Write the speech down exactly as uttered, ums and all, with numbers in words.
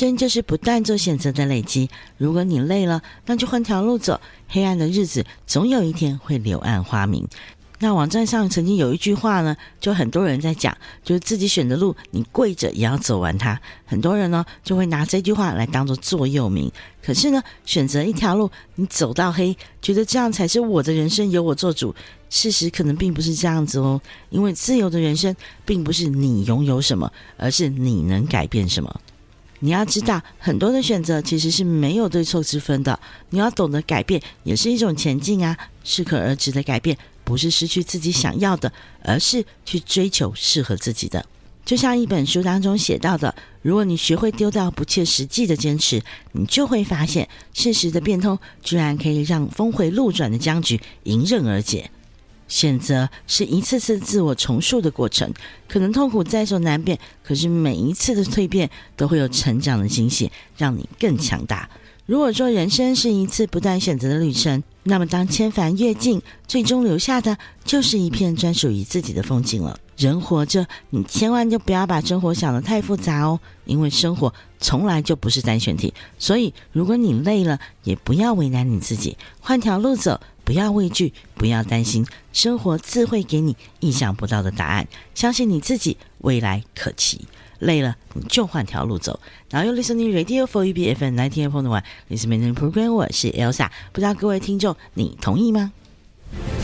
生就是不断做选择的累积，如果你累了，那就换条路走，黑暗的日子总有一天会柳暗花明。那网站上曾经有一句话呢，就很多人在讲，就是自己选的路你跪着也要走完它。很多人呢就会拿这句话来当作座右铭，可是呢选择一条路你走到黑，觉得这样才是我的人生由我做主，事实可能并不是这样子哦。因为自由的人生并不是你拥有什么，而是你能改变什么。你要知道，很多的选择其实是没有对错之分的，你要懂得改变也是一种前进啊。适可而止的改变不是失去自己想要的，而是去追求适合自己的。就像一本书当中写到的，如果你学会丢掉不切实际的坚持，你就会发现事实的变通居然可以让峰回路转的僵局迎刃而解。选择是一次次自我重塑的过程，可能痛苦在所难免，可是每一次的蜕变都会有成长的惊喜，让你更强大。如果说人生是一次不断选择的旅程，那么当千帆越尽，最终留下的就是一片专属于自己的风景了。人活着，你千万就不要把生活想得太复杂哦，因为生活从来就不是单选题。所以如果你累了，也不要为难你自己，换条路走，不要畏惧，不要担心，生活自会给你意想不到的答案，相信你自己，未来可期。累了你就换条路走。然后 You're listening Radio for U B F M ninety eight point one Listening Program， 我是 Elsa， 不知道各位听众你同意吗？